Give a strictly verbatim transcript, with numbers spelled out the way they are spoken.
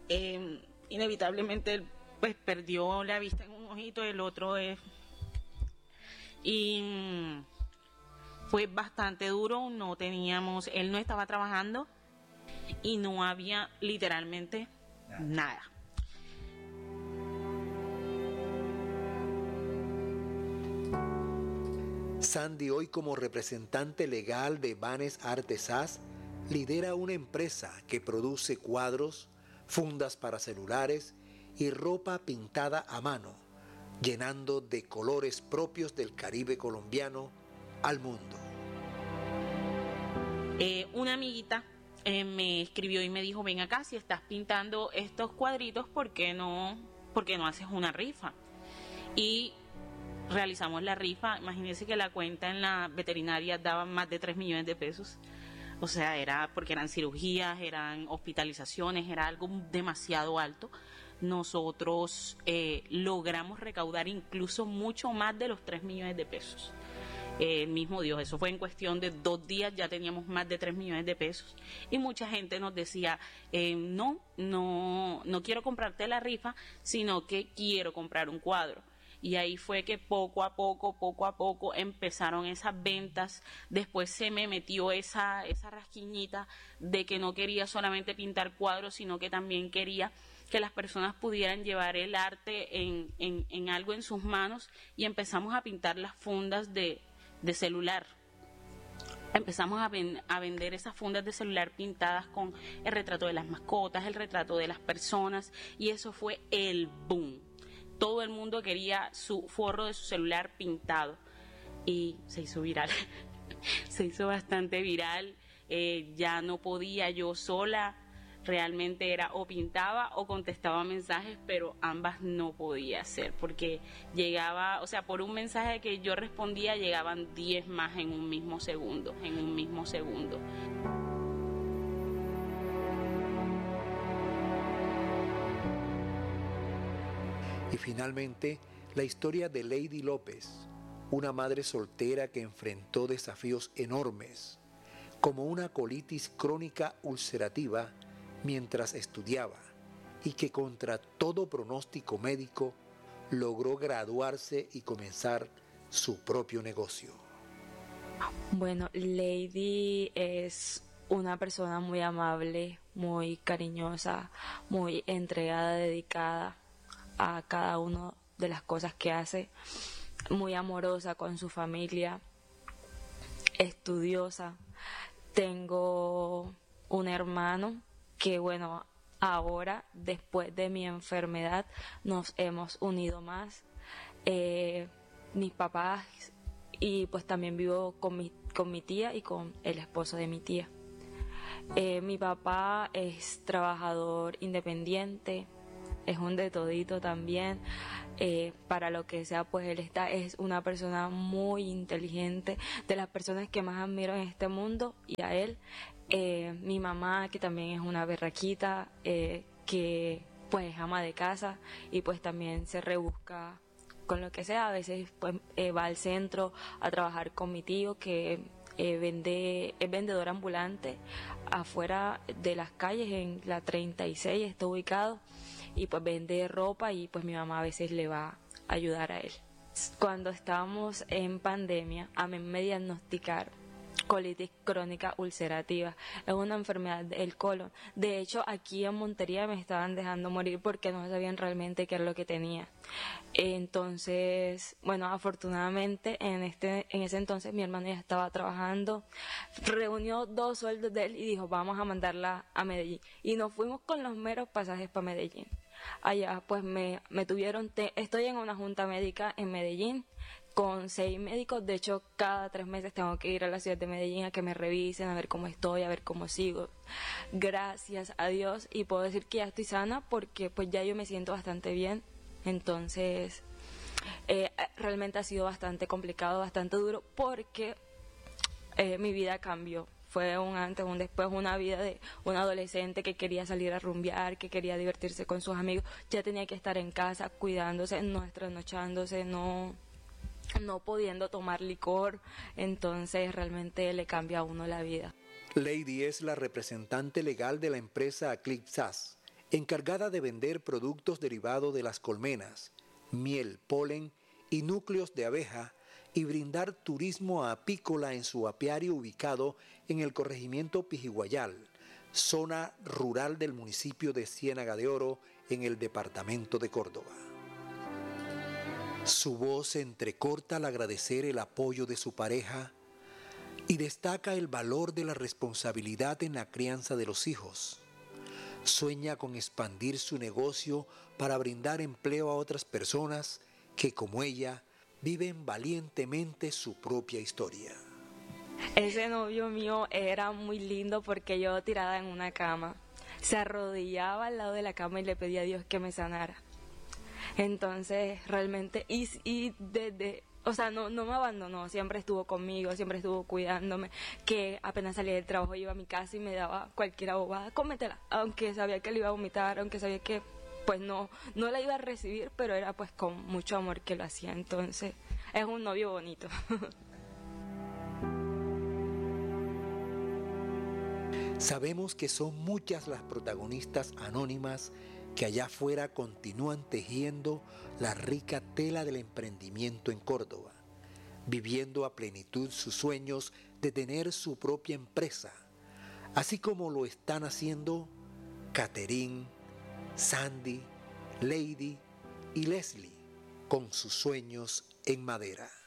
eh, inevitablemente él pues perdió la vista en un ojito, el otro es... Y fue bastante duro, no teníamos, él no estaba trabajando y no había literalmente nada. Sandy, hoy como representante legal de Vanes Artesás, lidera una empresa que produce cuadros, fundas para celulares y ropa pintada a mano, llenando de colores propios del Caribe colombiano al mundo. Eh, una amiguita eh, me escribió y me dijo, ven acá, si estás pintando estos cuadritos, ¿por qué no, por qué no haces una rifa? Y realizamos la rifa. Imagínense que la cuenta en la veterinaria daba más de tres millones de pesos. O sea, era porque eran cirugías, eran hospitalizaciones, era algo demasiado alto. Nosotros eh, logramos recaudar incluso mucho más de los tres millones de pesos. Eh, mismo Dios, eso fue en cuestión de dos días, ya teníamos más de tres millones de pesos. Y mucha gente nos decía, eh, no, no, no quiero comprarte la rifa, sino que quiero comprar un cuadro. Y ahí fue que poco a poco, poco a poco empezaron esas ventas. Después se me metió esa, esa rasquiñita de que no quería solamente pintar cuadros, sino que también quería que las personas pudieran llevar el arte en, en, en algo en sus manos, y empezamos a pintar las fundas de, de celular. Empezamos a, ven, a vender esas fundas de celular pintadas con el retrato de las mascotas, el retrato de las personas, y eso fue el boom. Todo el mundo quería su forro de su celular pintado y se hizo viral. Se hizo bastante viral. Eh, ya no podía yo sola. Realmente era o pintaba o contestaba mensajes, pero ambas no podía hacer porque llegaba, o sea, por un mensaje que yo respondía llegaban diez más en un mismo segundo, en un mismo segundo. Y finalmente, la historia de Lady López, una madre soltera que enfrentó desafíos enormes, como una colitis crónica ulcerativa mientras estudiaba, y que contra todo pronóstico médico logró graduarse y comenzar su propio negocio. Bueno, Lady es una persona muy amable, muy cariñosa, muy entregada, dedicada a cada una de las cosas que hace, muy amorosa con su familia, estudiosa. Tengo un hermano que, bueno, ahora, después de mi enfermedad, nos hemos unido más. Eh, mis papás, y pues también vivo con mi, con mi tía y con el esposo de mi tía. Eh, mi papá es trabajador independiente, es un de todito también, eh, para lo que sea, pues él está, es una persona muy inteligente, de las personas que más admiro en este mundo, y a él, eh, mi mamá, que también es una berraquita, eh, que pues es ama de casa y pues también se rebusca con lo que sea. A veces pues eh, va al centro a trabajar con mi tío, que eh, vende, es vendedor ambulante afuera de las calles, en la treinta y seis está ubicado, y pues vende ropa, y pues mi mamá a veces le va a ayudar a él. Cuando estábamos en pandemia, a mí me diagnosticaron colitis crónica ulcerativa. Es una enfermedad del colon. De hecho, aquí en Montería me estaban dejando morir porque no sabían realmente qué era lo que tenía. Entonces, bueno, afortunadamente en este en ese entonces mi hermano ya estaba trabajando, reunió dos sueldos de él y dijo, vamos a mandarla a Medellín. Y nos fuimos con los meros pasajes para Medellín. Allá pues me, me tuvieron, te, estoy en una junta médica en Medellín con seis médicos. De hecho, cada tres meses tengo que ir a la ciudad de Medellín a que me revisen, a ver cómo estoy, a ver cómo sigo. Gracias a Dios, y puedo decir que ya estoy sana porque pues ya yo me siento bastante bien. Entonces, eh, realmente ha sido bastante complicado, bastante duro, porque eh, mi vida cambió. Fue un antes, un después, una vida de un adolescente que quería salir a rumbear, que quería divertirse con sus amigos. Ya tenía que estar en casa cuidándose, no trasnochándose, no, no pudiendo tomar licor. Entonces realmente le cambia a uno la vida. Lady es la representante legal de la empresa Eclipse S A S, encargada de vender productos derivados de las colmenas, miel, polen y núcleos de abeja, y brindar turismo apícola en su apiario ubicado en el corregimiento Pijiguayal, zona rural del municipio de Ciénaga de Oro, en el departamento de Córdoba. Su voz entrecorta al agradecer el apoyo de su pareja y destaca el valor de la responsabilidad en la crianza de los hijos. Sueña con expandir su negocio para brindar empleo a otras personas que, como ella, viven valientemente su propia historia. Ese novio mío era muy lindo porque yo tirada en una cama, se arrodillaba al lado de la cama y le pedía a Dios que me sanara. Entonces, realmente, y, y desde, o sea, no, no me abandonó, siempre estuvo conmigo, siempre estuvo cuidándome, que apenas salía del trabajo iba a mi casa y me daba cualquier bobada, cómetela, aunque sabía que le iba a vomitar, aunque sabía que pues no, no la iba a recibir, pero era pues con mucho amor que lo hacía. Entonces, es un novio bonito. Sabemos que son muchas las protagonistas anónimas que allá afuera continúan tejiendo la rica tela del emprendimiento en Córdoba, viviendo a plenitud sus sueños de tener su propia empresa, así como lo están haciendo Catherine, Sandy, Lady y Leslie con sus sueños en madera.